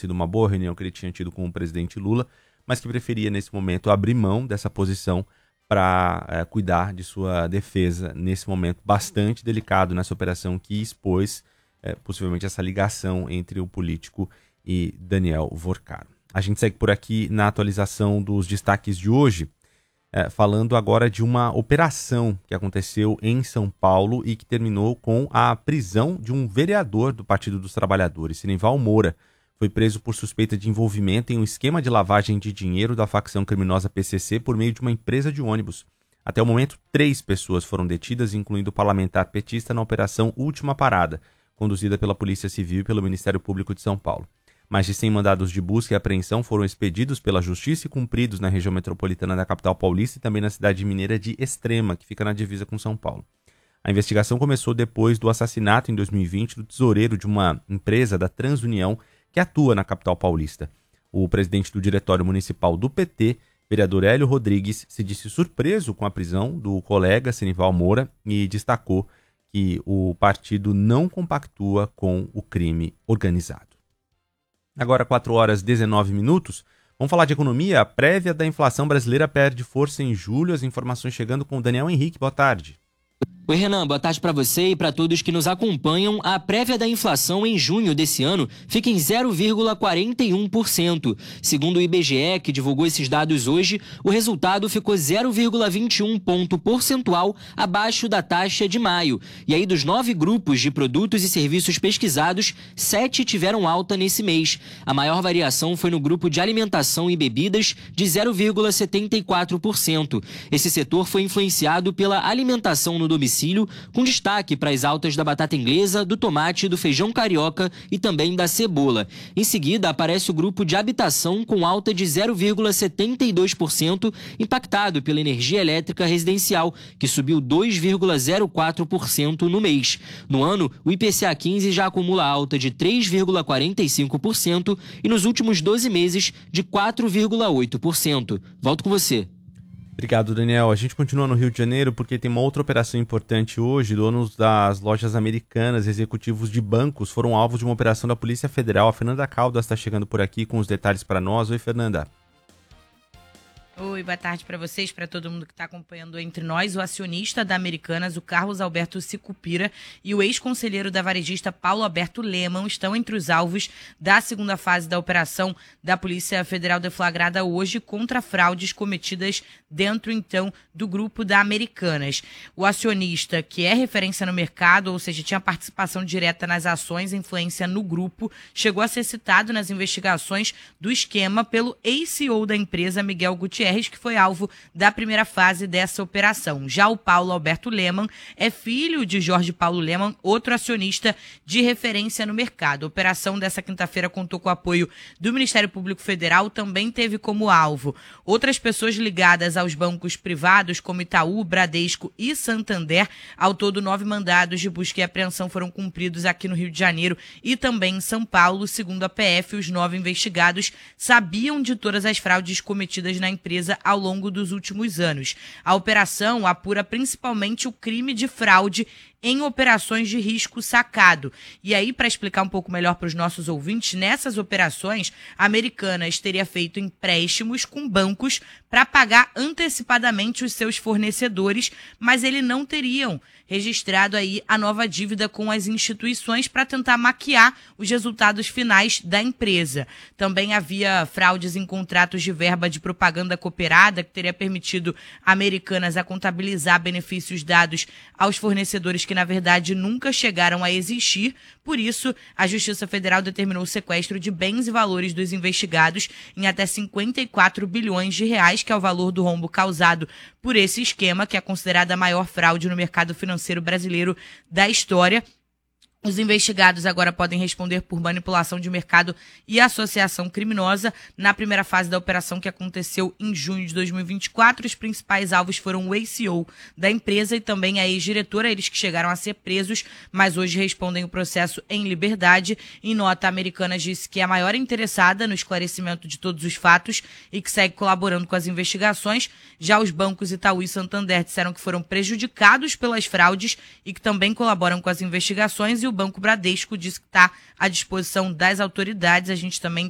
sido uma boa reunião que ele tinha tido com o presidente Lula, mas que preferia, nesse momento, abrir mão dessa posição para cuidar de sua defesa nesse momento bastante delicado nessa operação que expôs possivelmente essa ligação entre o político e Daniel Vorcaro. A gente segue por aqui na atualização dos destaques de hoje, falando agora de uma operação que aconteceu em São Paulo e que terminou com a prisão de um vereador do Partido dos Trabalhadores, Sinival Moura. Foi preso por suspeita de envolvimento em um esquema de lavagem de dinheiro da facção criminosa PCC por meio de uma empresa de ônibus. Até o momento, 3 pessoas foram detidas, incluindo o parlamentar petista, na Operação Última Parada, conduzida pela Polícia Civil e pelo Ministério Público de São Paulo. Mais de 100 mandados de busca e apreensão foram expedidos pela Justiça e cumpridos na região metropolitana da capital paulista e também na cidade mineira de Extrema, que fica na divisa com São Paulo. A investigação começou depois do assassinato em 2020 do tesoureiro de uma empresa da TransUnião que atua na capital paulista. O presidente do Diretório Municipal do PT, vereador Hélio Rodrigues, se disse surpreso com a prisão do colega Sinival Moura e destacou que o partido não compactua com o crime organizado. Agora, 4h19. Vamos falar de economia. A prévia da inflação brasileira perde força em julho. As informações chegando com o Daniel Henrique. Boa tarde. Oi, Renan, boa tarde para você e para todos que nos acompanham. A prévia da inflação em junho desse ano fica em 0,41%. Segundo o IBGE, que divulgou esses dados hoje, o resultado ficou 0,21 ponto percentual abaixo da taxa de maio. E aí, dos 9 grupos de produtos e serviços pesquisados, 7 tiveram alta nesse mês. A maior variação foi no grupo de alimentação e bebidas, de 0,74%. Esse setor foi influenciado pela alimentação no domicílio, com destaque para as altas da batata inglesa, do tomate, do feijão carioca e também da cebola. Em seguida, aparece o grupo de habitação com alta de 0,72%, impactado pela energia elétrica residencial, que subiu 2,04% no mês. No ano, o IPCA 15 já acumula alta de 3,45% e nos últimos 12 meses de 4,8%. Volto com você. Obrigado, Daniel. A gente continua no Rio de Janeiro porque tem uma outra operação importante hoje. Donos das lojas americanas, executivos de bancos foram alvos de uma operação da Polícia Federal. A Fernanda Caldas está chegando por aqui com os detalhes para nós. Oi, Fernanda. Oi, boa tarde para vocês, para todo mundo que está acompanhando entre nós. O acionista da Americanas, o Carlos Alberto Sicupira, e o ex-conselheiro da varejista Paulo Alberto Leman estão entre os alvos da segunda fase da operação da Polícia Federal deflagrada hoje contra fraudes cometidas dentro, então, do grupo da Americanas. O acionista, que é referência no mercado, ou seja, tinha participação direta nas ações, influência no grupo, chegou a ser citado nas investigações do esquema pelo ex-CEO da empresa, Miguel Gutierrez, que foi alvo da primeira fase dessa operação. Já o Paulo Alberto Leman é filho de Jorge Paulo Leman, outro acionista de referência no mercado. A operação dessa quinta-feira contou com o apoio do Ministério Público Federal, também teve como alvo outras pessoas ligadas aos bancos privados, como Itaú, Bradesco e Santander. Ao todo, 9 mandados de busca e apreensão foram cumpridos aqui no Rio de Janeiro e também em São Paulo. Segundo a PF, os 9 investigados sabiam de todas as fraudes cometidas na empresa ao longo dos últimos anos. A operação apura principalmente o crime de fraude em operações de risco sacado. E aí, para explicar um pouco melhor para os nossos ouvintes, nessas operações, a Americanas teria feito empréstimos com bancos para pagar antecipadamente os seus fornecedores, mas eles não teriam registrado aí a nova dívida com as instituições para tentar maquiar os resultados finais da empresa. Também havia fraudes em contratos de verba de propaganda cooperada, que teria permitido a Americanas a contabilizar benefícios dados aos fornecedores que, na verdade, nunca chegaram a existir. Por isso, a Justiça Federal determinou o sequestro de bens e valores dos investigados em até 54 bilhões de reais, que é o valor do rombo causado por esse esquema, que é considerada a maior fraude no mercado financeiro brasileiro da história. Os investigados agora podem responder por manipulação de mercado e associação criminosa. Na primeira fase da operação, que aconteceu em junho de 2024, os principais alvos foram o ex-CEO da empresa e também a ex-diretora, eles que chegaram a ser presos, mas hoje respondem o processo em liberdade. Em nota, a Americanas disse que é a maior interessada no esclarecimento de todos os fatos e que segue colaborando com as investigações. Já os bancos Itaú e Santander disseram que foram prejudicados pelas fraudes e que também colaboram com as investigações, e o Banco Bradesco disse que está à disposição das autoridades. A gente também